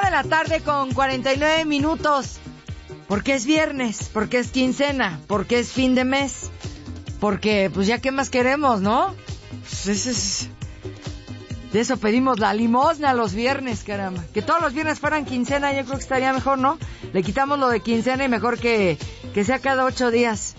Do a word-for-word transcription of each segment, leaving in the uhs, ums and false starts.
de la tarde con cuarenta y nueve minutos. Porque es viernes, porque es quincena, porque es fin de mes. Porque, pues ya qué más queremos, ¿no? Pues ese es... De eso pedimos la limosna los viernes, caramba. Que todos los viernes fueran quincena, yo creo que estaría mejor, ¿no? Le quitamos lo de quincena y mejor que, que sea cada ocho días.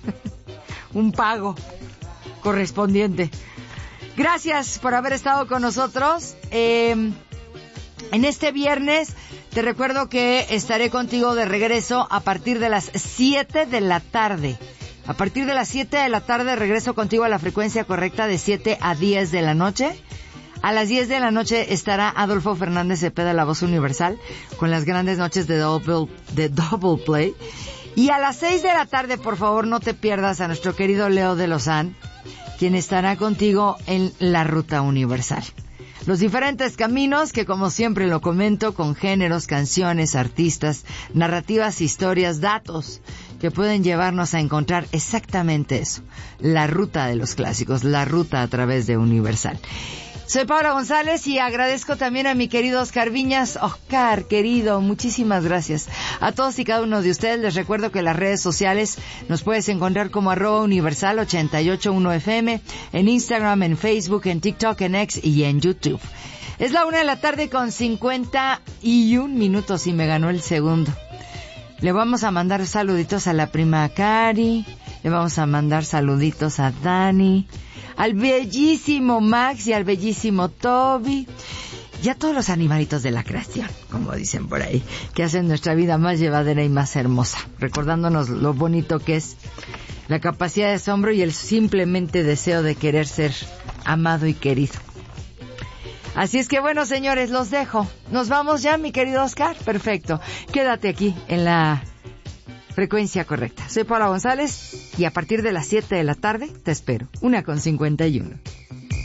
Un pago correspondiente. Gracias por haber estado con nosotros. Eh, en este viernes te recuerdo que estaré contigo de regreso a partir de las siete de la tarde. A partir de las siete de la tarde regreso contigo a la frecuencia correcta de siete a diez de la noche. A las diez de la noche estará Adolfo Fernández Cepeda, la voz universal, con las grandes noches de Double, de Double Play. Y a las seis de la tarde, por favor, no te pierdas a nuestro querido Leo de Lozán, quien estará contigo en la Ruta Universal. Los diferentes caminos que, como siempre lo comento, con géneros, canciones, artistas, narrativas, historias, datos, que pueden llevarnos a encontrar exactamente eso, la ruta de los clásicos, la ruta a través de Universal. Soy Paula González y agradezco también a mi querido Oscar Viñas. Oscar, querido, muchísimas gracias. A todos y cada uno de ustedes les recuerdo que en las redes sociales nos puedes encontrar como arroba universal ochenta y ocho punto uno F M, en Instagram, en Facebook, en TikTok, en X y en YouTube. Es la una de la tarde con cincuenta y un minutos y me ganó el segundo. Le vamos a mandar saluditos a la prima Cari, le vamos a mandar saluditos a Dani, al bellísimo Max y al bellísimo Toby y a todos los animalitos de la creación, como dicen por ahí, que hacen nuestra vida más llevadera y más hermosa, recordándonos lo bonito que es la capacidad de asombro y el simplemente deseo de querer ser amado y querido. Así es que bueno, señores, los dejo. Nos vamos ya, mi querido Oscar. Perfecto. Quédate aquí en la frecuencia correcta. Soy Paula González y a partir de las siete de la tarde te espero. Una con cincuenta y uno.